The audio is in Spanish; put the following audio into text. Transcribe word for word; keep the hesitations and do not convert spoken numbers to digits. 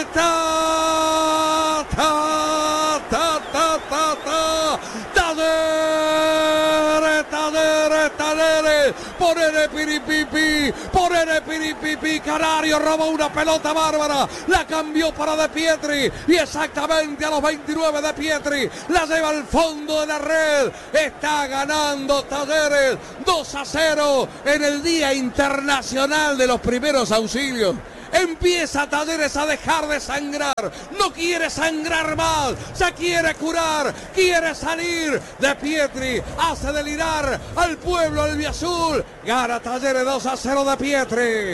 ta, ta, ta, ta, ta, ta, Talleres, Talleres, Talleres, ponele piripipi, ponele piripipi, Canario robó una pelota bárbara, la cambió para De Pietri y exactamente a los veintinueve De Pietri la lleva al fondo de la red, está ganando Talleres dos a cero en el Día Internacional de los Primeros Auxilios. Empieza Talleres a dejar de sangrar, no quiere sangrar más, ya quiere curar, quiere salir. De Pietri hace delirar al pueblo albiazul, gana Talleres dos a cero De Pietri.